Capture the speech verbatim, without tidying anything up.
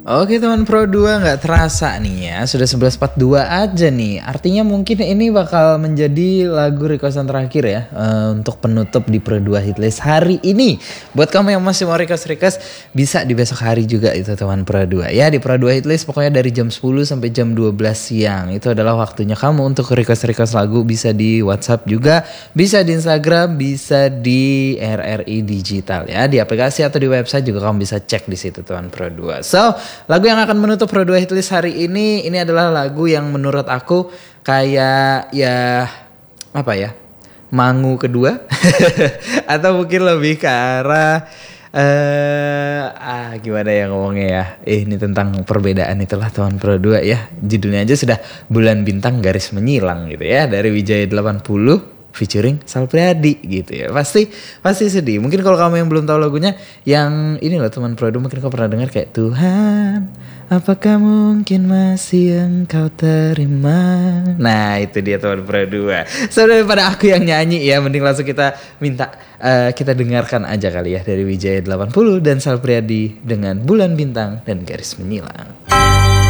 Oke teman Pro dua, nggak terasa nih ya, sudah sebelas empat puluh dua aja nih. Artinya mungkin ini bakal menjadi lagu requestan terakhir ya uh, untuk penutup di Pro dua Hitlist hari ini. Buat kamu yang masih mau request-request, bisa di besok hari juga itu teman Pro dua ya. Di Pro dua Hitlist pokoknya dari jam sepuluh sampai jam dua belas siang. Itu adalah waktunya kamu untuk request-request lagu, bisa di WhatsApp juga, bisa di Instagram, bisa di R R I Digital ya. Di aplikasi atau di website juga kamu bisa cek di situ teman Pro dua. So, lagu yang akan menutup Pro dua Hitlist hari ini, ini adalah lagu yang menurut aku kayak ya apa ya, mangu kedua atau mungkin lebih ke arah uh, ah gimana ya ngomongnya ya, eh, ini tentang perbedaan itulah teman Pro dua ya. Judulnya aja sudah Bulan Bintang Garis Menyilang gitu ya, dari Wijaya delapan puluh featuring Sal Priadi gitu ya. Pasti pasti sedih. Mungkin kalau kamu yang belum tahu lagunya, yang ini loh teman Pro dua, mungkin kau pernah dengar kayak Tuhan, apakah mungkin masih engkau terima. Nah itu dia teman Pro dua. So daripada aku yang nyanyi ya, mending langsung kita minta uh, kita dengarkan aja kali ya, dari Wijaya delapan puluh dan Sal Priadi dengan Bulan Bintang dan Garis Menyilang.